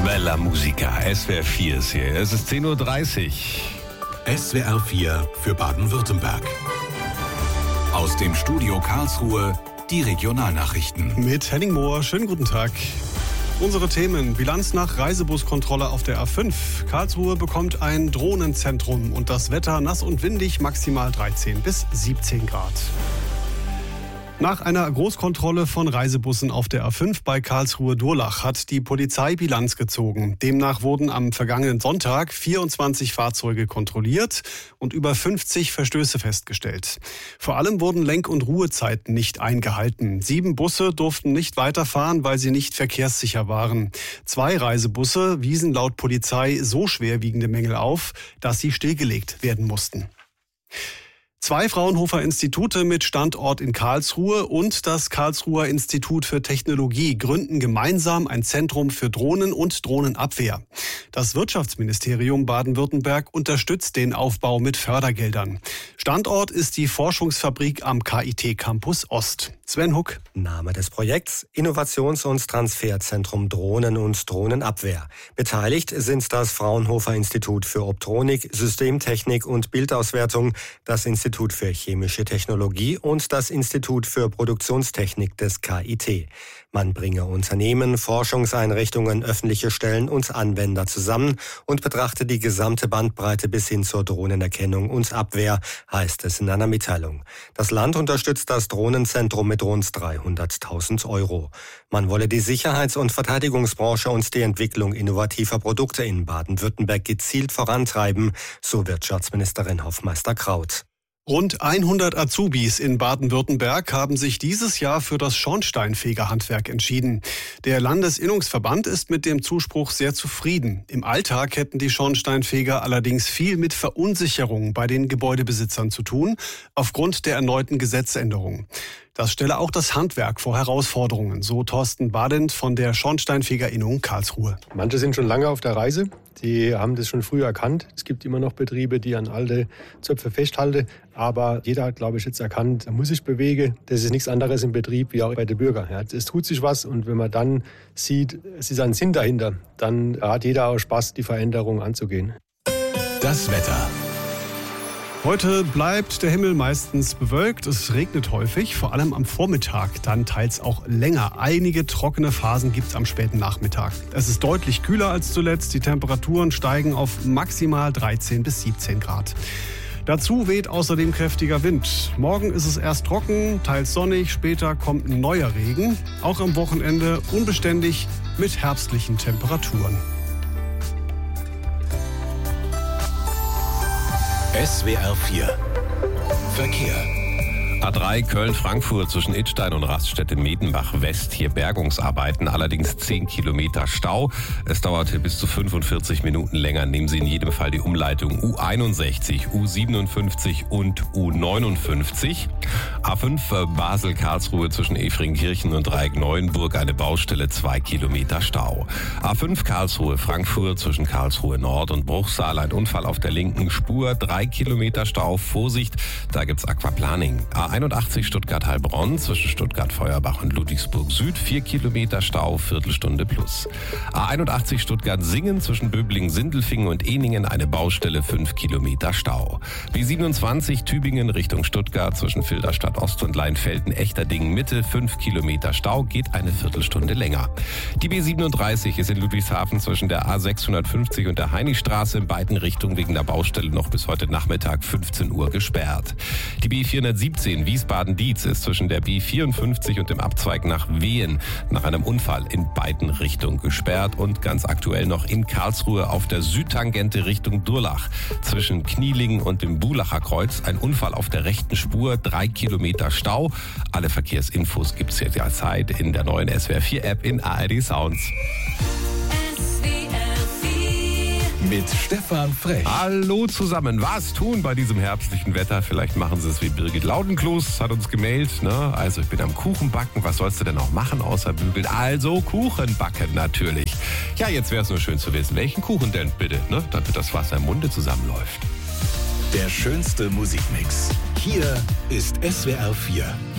Bella Musica, SWR 4 ist hier. Es ist 10.30 Uhr. SWR 4 für Baden-Württemberg. Aus dem Studio Karlsruhe die Regionalnachrichten. Mit Henning Mohr, schönen guten Tag. Unsere Themen: Bilanz nach Reisebuskontrolle auf der A5. Karlsruhe bekommt ein Drohnenzentrum und das Wetter nass und windig, maximal 13 bis 17 Grad. Nach einer Großkontrolle von Reisebussen auf der A5 bei Karlsruhe-Durlach hat die Polizei Bilanz gezogen. Demnach wurden am vergangenen Sonntag 24 Fahrzeuge kontrolliert und über 50 Verstöße festgestellt. Vor allem wurden Lenk- und Ruhezeiten nicht eingehalten. 7 Busse durften nicht weiterfahren, weil sie nicht verkehrssicher waren. 2 Reisebusse wiesen laut Polizei so schwerwiegende Mängel auf, dass sie stillgelegt werden mussten. 2 Fraunhofer-Institute mit Standort in Karlsruhe und das Karlsruher Institut für Technologie gründen gemeinsam ein Zentrum für Drohnen und Drohnenabwehr. Das Wirtschaftsministerium Baden-Württemberg unterstützt den Aufbau mit Fördergeldern. Standort ist die Forschungsfabrik am KIT Campus Ost. Sven Huck. Name des Projekts: Innovations- und Transferzentrum Drohnen und Drohnenabwehr. Beteiligt sind das Fraunhofer Institut für Optronik, Systemtechnik und Bildauswertung, das Institut für Chemische Technologie und das Institut für Produktionstechnik des KIT. Man bringe Unternehmen, Forschungseinrichtungen, öffentliche Stellen und Anwender zusammen und betrachte die gesamte Bandbreite bis hin zur Drohnenerkennung und Abwehr, heißt es in einer Mitteilung. Das Land unterstützt das Drohnenzentrum mit rund 300.000 €. Man wolle die Sicherheits- und Verteidigungsbranche und die Entwicklung innovativer Produkte in Baden-Württemberg gezielt vorantreiben, so Wirtschaftsministerin Hoffmeister-Kraut. Rund 100 Azubis in Baden-Württemberg haben sich dieses Jahr für das Schornsteinfegerhandwerk entschieden. Der Landesinnungsverband ist mit dem Zuspruch sehr zufrieden. Im Alltag hätten die Schornsteinfeger allerdings viel mit Verunsicherung bei den Gebäudebesitzern zu tun, aufgrund der erneuten Gesetzänderung. Das stelle auch das Handwerk vor Herausforderungen, so Thorsten Badent von der Schornsteinfegerinnung Karlsruhe. Manche sind schon lange auf der Reise, die haben das schon früh erkannt. Es gibt immer noch Betriebe, die an alte Zöpfe festhalten. Aber jeder hat, glaube ich, jetzt erkannt, er muss sich bewegen. Das ist nichts anderes im Betrieb wie auch bei den Bürgern. Ja, es tut sich was und wenn man dann sieht, es ist ein Sinn dahinter, dann hat jeder auch Spaß, die Veränderung anzugehen. Das Wetter. Heute bleibt der Himmel meistens bewölkt, es regnet häufig, vor allem am Vormittag, dann teils auch länger. Einige trockene Phasen gibt es am späten Nachmittag. Es ist deutlich kühler als zuletzt, die Temperaturen steigen auf maximal 13 bis 17 Grad. Dazu weht außerdem kräftiger Wind. Morgen ist es erst trocken, teils sonnig, später kommt neuer Regen. Auch am Wochenende unbeständig mit herbstlichen Temperaturen. SWR 4 Verkehr. A3 Köln-Frankfurt zwischen Idstein und Raststätte-Medenbach West. Hier Bergungsarbeiten, allerdings 10 Kilometer Stau. Es dauerte bis zu 45 Minuten länger. Nehmen Sie in jedem Fall die Umleitung U61, U57 und U59. A5 Basel-Karlsruhe zwischen Efringkirchen und Dreieck-Neuenburg eine Baustelle, 2 Kilometer Stau. A5 Karlsruhe-Frankfurt zwischen Karlsruhe Nord und Bruchsal ein Unfall auf der linken Spur, 3 Kilometer Stau. Vorsicht, da gibt's Aquaplaning. A81 Stuttgart-Heilbronn zwischen Stuttgart-Feuerbach und Ludwigsburg Süd, 4 Kilometer Stau, Viertelstunde plus. A81 Stuttgart-Singen zwischen Böblingen-Sindelfingen und Ehningen eine Baustelle, 5 Kilometer Stau. B27 Tübingen Richtung Stuttgart zwischen Filderstadt Ost und Leinfelden-Echterdingen Mitte, 5 Kilometer Stau, geht eine Viertelstunde länger. Die B37 ist in Ludwigshafen zwischen der A650 und der Heinichstraße in beiden Richtungen wegen der Baustelle noch bis heute Nachmittag 15 Uhr gesperrt. Die B417 Wiesbaden-Dietz ist zwischen der B54 und dem Abzweig nach Wehen nach einem Unfall in beiden Richtungen gesperrt und ganz aktuell noch in Karlsruhe auf der Südtangente Richtung Durlach zwischen Knielingen und dem Bulacher Kreuz ein Unfall auf der rechten Spur, 3 Kilometer Stau. Alle Verkehrsinfos gibt es jederzeit in der neuen SWR 4 App in ARD Sounds. Mit Stefan Frech. Hallo zusammen. Was tun bei diesem herbstlichen Wetter? Vielleicht machen Sie es wie Birgit Laudenkloß, hat uns gemailt. Ne? Also ich bin am Kuchen backen. Was sollst du denn auch machen außer bügeln? Also Kuchen backen natürlich. Ja, jetzt wäre es nur schön zu wissen, welchen Kuchen denn bitte, ne? Damit das Wasser im Munde zusammenläuft. Der schönste Musikmix. Hier ist SWR 4.